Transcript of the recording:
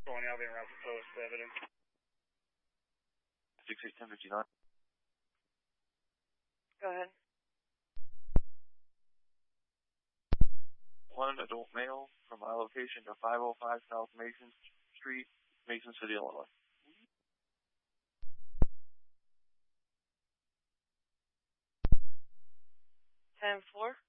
Going out there around proposed evidence. 681059. Go ahead. One adult male from my location to 505 South Mason Street, Mason City, Illinois. 10-4.